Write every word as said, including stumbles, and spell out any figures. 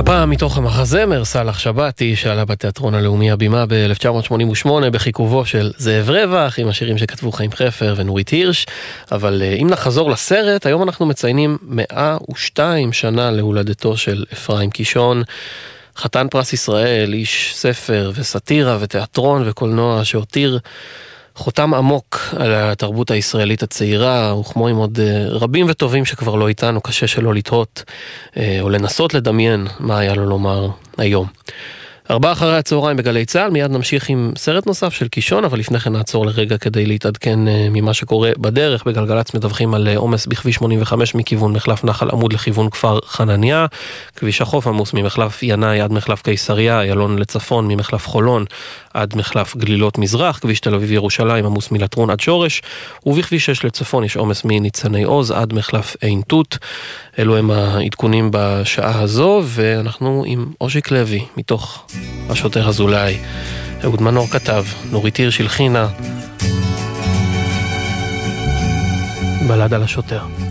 הפעם מתוך המחזמר סלח שבתי שעלה בתיאטרון הלאומי הבימה ב-אלף תשע מאות שמונים ושמונה בחיכובו של זאב רווח עם השירים שכתבו חיים חפר ונורית הירש. אבל אם נחזור לסרט, היום אנחנו מציינים מאה ושתיים שנה להולדתו של אפרים קישון, חתן פרס ישראל, איש ספר וסטירה ותיאטרון וקולנוע שהותיר חותם עמוק על התרבות הישראלית הצעירה, וכמו עם עוד רבים וטובים שכבר לא איתנו, קשה שלא לתהות או לנסות לדמיין מה היה לו לומר היום. ארבעה אחרי הצהריים בגלי צהל, מיד נמשיך עם סרט נוסף של קישון, אבל לפני כן נעצור לרגע כדי להתעדכן ממה שקורה בדרך. בגלגלץ מדווחים על עומס בכביש שמונים וחמש מכיוון מחלף נחל עמוד לכיוון כפר חנניה, כביש החוף עמוס ממחלף ינאי עד מחלף קיסריה, ילון לצפון ממחלף חולון עד מחלף גלילות מזרח, כביש תל אביב ירושלים עמוס מלטרון עד שורש, ובכביש שש לצפון יש עומס מניצני עוז עד מחלף עין תות. אלו הם העדכונים בשעה הזו, ואנחנו עם אושיק לוי מתוך השוטר אזולאי. אהוד מנור כתב, נורית הירש הלחינה, בלד על השוטר.